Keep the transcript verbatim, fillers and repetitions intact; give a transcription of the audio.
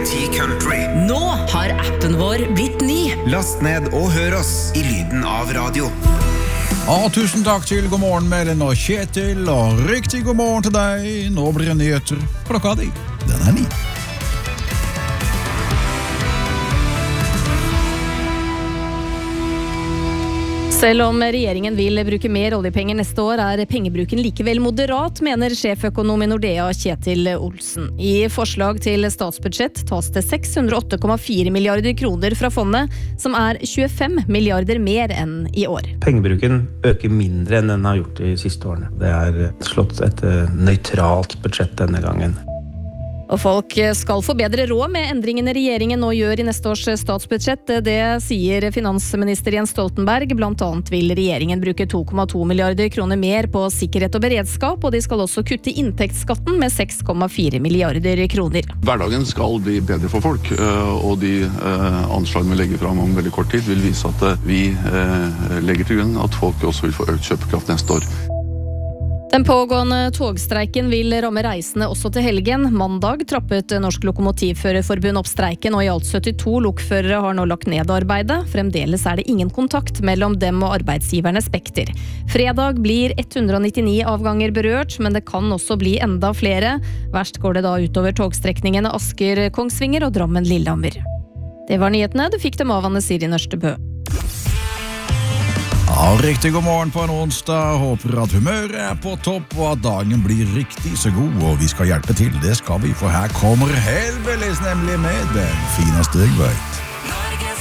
T Country. Nå har appen vår blitt ny. Last ned og hør oss i lyden av radio. Ja, tusen takk til God morgen Melin og Kjetil, og riktig god morgen til deg. Nå blir det nyheter. Klokka di, den er ni. Selv om regjeringen vil bruke mer oljepenger neste år, er pengebruken likevel moderat, mener sjeføkonom i Nordea Kjetil Olsen. I forslag til statsbudsjett tas det seks hundre og åtte komma fire milliarder kroner fra fondet, som er tjuefem milliarder mer enn i år. Pengebruken øker mindre enn den har gjort de siste årene. Det er slått et nøytralt budsjett denne gangen. Og folk skal få bedre råd med endringene regjeringen nå gjør i neste års statsbudsjett. Det sier finansminister Jens Stoltenberg. Blant annet vil regjeringen bruke to komma to milliarder kroner mer på sikkerhet og beredskap, og de skal også kutte inntektsskatten med seks komma fire milliarder kroner. Hverdagen skal bli bedre for folk, og de anslagene vi legger fram om veldig kort tid vil vise at vi legger til grunn at folk også vil få økt kjøpekraft neste år. Den pågående togstreiken vil ramme reisende også til helgen. Mandag trappet Norsk Lokomotivførerforbund opp streiken, og i alt syttito lokførere har nå lagt ned arbeidet. Fremdeles er det ingen kontakt mellom dem og arbeidsgiverne Spekter. Fredag blir ett hundre og nittini avganger berørt, men det kan også bli enda flere. Verst går det da utover togstrekningene Asker, Kongsvinger og Drammen, Lillehammer. Det var nyhetene. Du fikk dem av Anne Siri Nørstebø. Ja, riktig god morgen på en onsdag. Håper at humøret er på topp, og at dagen blir riktig så god, og vi skal hjelpe til. Det skal vi, for her kommer Hellbillies nemlig med den fineste jeg vet.